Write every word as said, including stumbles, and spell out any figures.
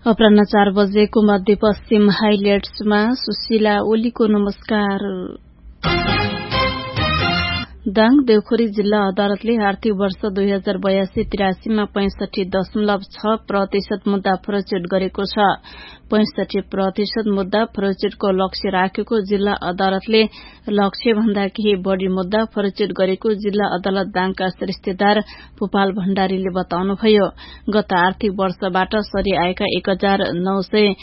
अपराह्न चार बजेको मध्यपश्चिम हाइलाइट्समा सुशीला ओलीको नमस्कार। दाङ देउखुरी जिल्ला अदालतले आर्थिक वर्ष दुई हजार बयासी त्रियासीमा पैंसठी दशमलव छ प्रतिशत मुद्दा प्रोसिड गरेको छ। पैंसठी प्रतिशत मुद्दा प्रोसिडको लक्ष्य राखेको जिल्ला अदालतले लक्ष्य भन्दा केही बढ़ी मुद्दा प्रोसिड गरेको जिल्ला अदालत दाङका सृष्टिदार भूपाल भण्डारीले बताउनुभयो। गत आर्थिक वर्षबाट सरी आएका एक हजार नौ सय